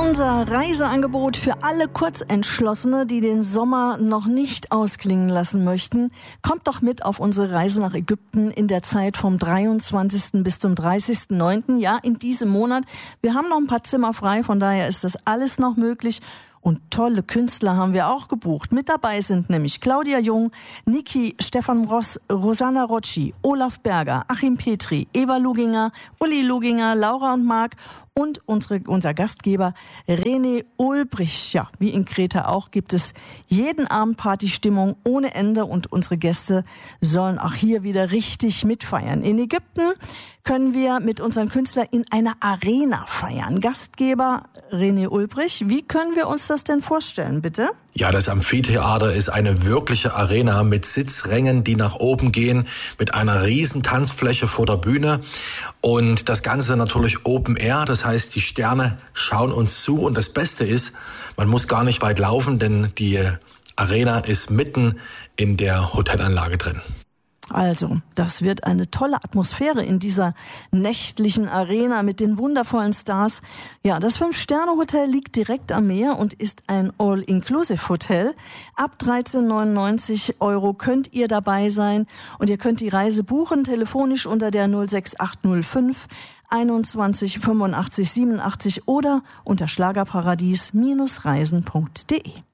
Unser Reiseangebot für alle Kurzentschlossene, die den Sommer noch nicht ausklingen lassen möchten. Kommt doch mit auf unsere Reise nach Ägypten in der Zeit vom 23. bis zum 30.09. Ja, in diesem Monat. Wir haben noch ein paar Zimmer frei, von daher ist das alles noch möglich. Und tolle Künstler haben wir auch gebucht. Mit dabei sind nämlich Claudia Jung, Niki, Stefan Ross, Rosanna Rocci, Olaf Berger, Achim Petri, Eva Luginger, Uli Luginger, Laura und Marc und unser Gastgeber René Ulbricht. Ja, wie in Kreta auch gibt es jeden Abend Partystimmung ohne Ende und unsere Gäste sollen auch hier wieder richtig mitfeiern. In Ägypten können wir mit unseren Künstlern in einer Arena feiern. Gastgeber René Ulbricht, wie können wir uns das denn vorstellen, bitte? Ja, das Amphitheater ist eine wirkliche Arena mit Sitzrängen, die nach oben gehen, mit einer riesen Tanzfläche vor der Bühne und das Ganze natürlich Open Air, das heißt, die Sterne schauen uns zu und das Beste ist, man muss gar nicht weit laufen, denn die Arena ist mitten in der Hotelanlage drin. Also, das wird eine tolle Atmosphäre in dieser nächtlichen Arena mit den wundervollen Stars. Ja, das 5-Sterne-Hotel liegt direkt am Meer und ist ein All-Inclusive-Hotel. Ab 13,99 € könnt ihr dabei sein und ihr könnt die Reise buchen, telefonisch unter der 06805 21 85 87 oder unter schlagerparadies-reisen.de.